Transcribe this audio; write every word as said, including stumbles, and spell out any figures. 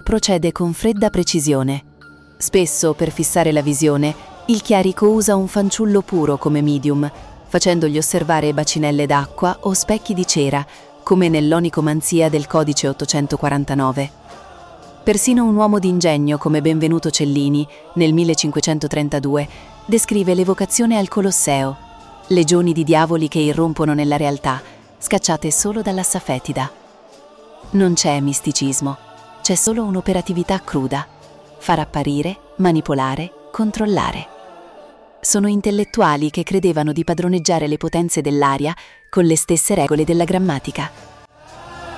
procede con fredda precisione. Spesso, per fissare la visione, il chiarico usa un fanciullo puro come medium, facendogli osservare bacinelle d'acqua o specchi di cera, come nell'onicomanzia del codice ottocentoquarantanove. Persino un uomo d'ingegno come Benvenuto Cellini, nel millecinquecentotrentadue, descrive l'evocazione al Colosseo, legioni di diavoli che irrompono nella realtà, scacciate solo dall'assa fetida. Non c'è misticismo, c'è solo un'operatività cruda: far apparire, manipolare, controllare. Sono intellettuali che credevano di padroneggiare le potenze dell'aria con le stesse regole della grammatica.